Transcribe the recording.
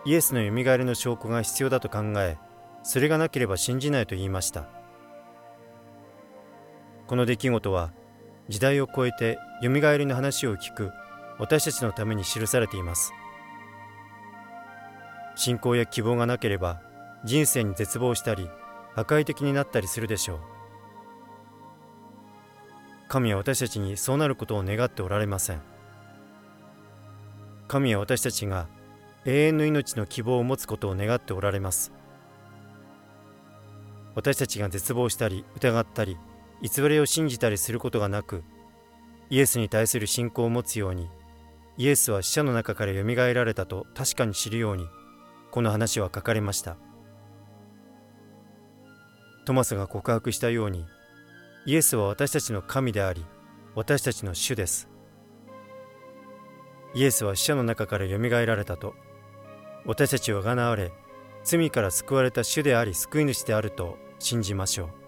イエスのよみがえりの証拠が必要だと考え、それがなければ信じないと言いました。この出来事は時代を超えてよみがえりの話を聞く私たちのために記されています。信仰や希望がなければ人生に絶望したり破壊的になったりするでしょう。神は私たちにそうなることを願っておられません。神は私たちが永遠の命の希望を持つことを願っておられます。私たちが絶望したり疑ったり偽りを信じたりすることがなく、イエスに対する信仰を持つように、イエスは死者の中からよみがえられたと確かに知るように、この話は書かれました。トマスが告白したように、イエスは私たちの神であり、私たちの主です。イエスは死者の中からよみがえられたと、私たちは贖われ、罪から救われた主であり救い主であると信じましょう。